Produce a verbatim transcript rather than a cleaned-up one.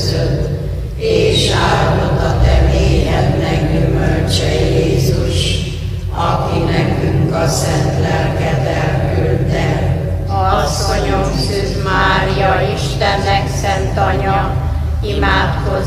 között, és áldott a te méhednek gyümölcse, Jézus, aki nekünk a szent lelket elküldte. Asszonyom, Szűz Mária, Istennek szent Anya, imádkozz